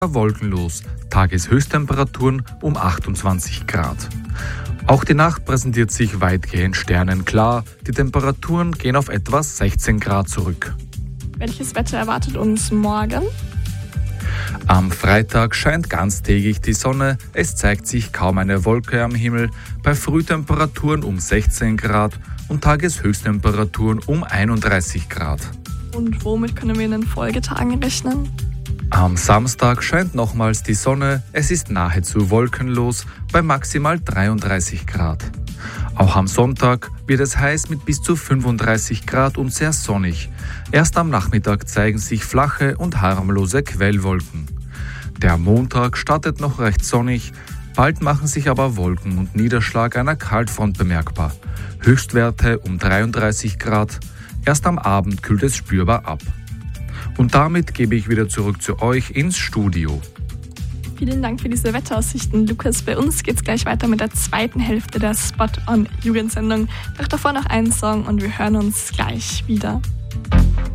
wolkenlos, Tageshöchsttemperaturen um 28 Grad. Auch die Nacht präsentiert sich weitgehend sternenklar, die Temperaturen gehen auf etwa 16 Grad zurück. Welches Wetter erwartet uns morgen? Am Freitag scheint ganztägig die Sonne, es zeigt sich kaum eine Wolke am Himmel, bei Frühtemperaturen um 16 Grad und Tageshöchsttemperaturen um 31 Grad. Und womit können wir in den Folgetagen rechnen? Am Samstag scheint nochmals die Sonne, es ist nahezu wolkenlos bei maximal 33 Grad. Auch am Sonntag wird es heiß mit bis zu 35 Grad und sehr sonnig. Erst am Nachmittag zeigen sich flache und harmlose Quellwolken. Der Montag startet noch recht sonnig, bald machen sich aber Wolken und Niederschlag einer Kaltfront bemerkbar. Höchstwerte um 33 Grad, erst am Abend kühlt es spürbar ab. Und damit gebe ich wieder zurück zu euch ins Studio. Vielen Dank für diese Wetteraussichten, Lukas. Bei uns geht's gleich weiter mit der zweiten Hälfte der Spot-on-Jugendsendung. Doch davor noch einen Song und wir hören uns gleich wieder.